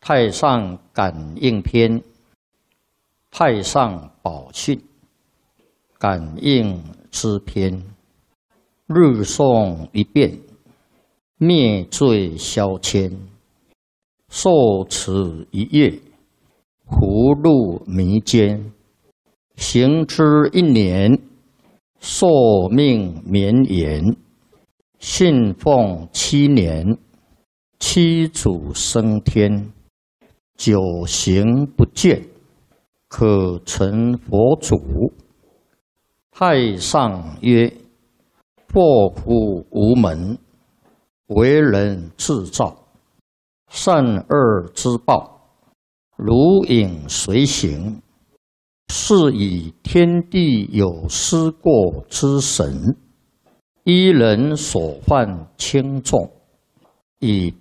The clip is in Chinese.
太上感应篇，太上宝训，感应之篇。日诵一遍，灭罪消愆。受持一月，福禄弥坚。行之一年，寿命绵延。信奉7年，七祖升天。久行不倦，可成佛祖。太上曰：祸福无门，为人自造。善恶之报，如影随形。是以天地有失过之神，依人所犯轻重，以